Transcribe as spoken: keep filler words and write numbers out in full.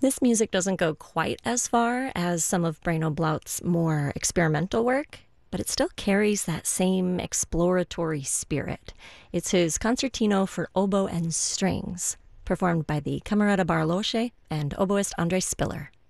This music doesn't go quite as far as some of Bruno Blaut's more experimental work, but it still carries that same exploratory spirit. It's his concertino for oboe and strings, performed by the Camerata Barlosche and oboist Andrei Spiller.